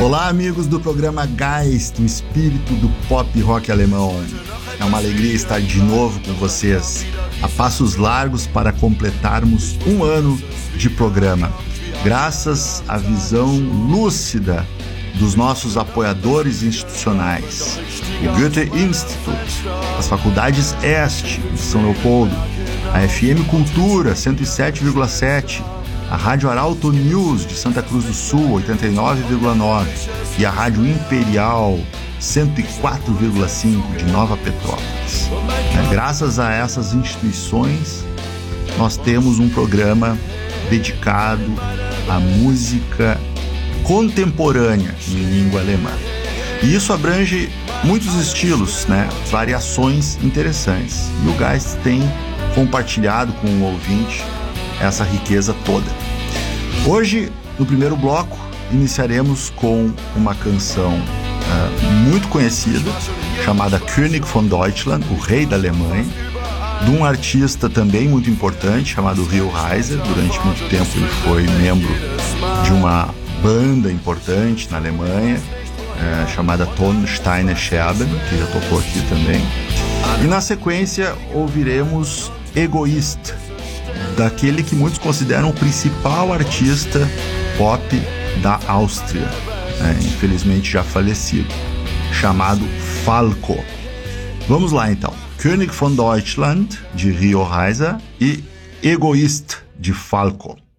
Olá, amigos do programa Geist, o espírito do pop rock alemão. É uma alegria estar de novo com vocês, a passos largos para completarmos um ano de programa. Graças à visão lúcida dos nossos apoiadores institucionais, o Goethe Institut, as faculdades Este, de São Leopoldo, a FM Cultura 107,7, a Rádio Arauto News de Santa Cruz do Sul 89,9 e a Rádio Imperial 104,5 de Nova Petrópolis. Graças a essas instituições, nós temos um programa dedicado à música contemporânea em língua alemã. E isso abrange muitos estilos, variações interessantes. E o Geist tem compartilhado com o ouvinte essa riqueza toda. Hoje, no primeiro bloco, iniciaremos com uma canção muito conhecida, chamada König von Deutschland, o Rei da Alemanha, de um artista também muito importante, chamado Rio Reiser. Durante muito tempo ele foi membro de uma banda importante na Alemanha, chamada Tonsteine Scherben, que já tocou aqui também. E na sequência ouviremos Egoist, daquele que muitos consideram o principal artista pop da Áustria, infelizmente já falecido, chamado Falco. Vamos lá então, König von Deutschland, de Rio Reiser, e Egoist, de Falco.